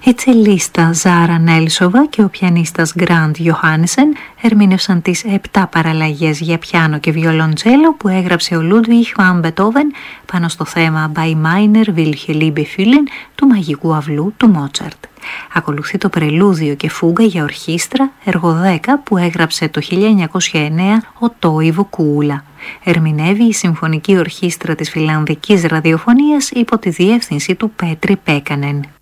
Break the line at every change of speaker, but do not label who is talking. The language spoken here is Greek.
Η τσελίστα Ζάρα Νέλσοβα και ο πιανίστας Γκραντ Γιοχάννισεν ερμήνευσαν τις 7 παραλλαγές για πιάνο και βιολοντσέλο που έγραψε ο Λούντβιχ βαν Μπετόβεν πάνω στο θέμα «Bei meiner Wilhelliebe fühlen» του μαγικού αυλού του Μότσαρτ. Ακολουθεί το πρελούδιο και φούγκα για ορχήστρα έργο 10 που έγραψε το 1909 ο Τόιβο Κούλα. Ερμηνεύει η Συμφωνική Ορχήστρα της Φιλανδικής Ραδιοφωνίας υπό τη διεύθυνση του Πέτρη Πέκανεν.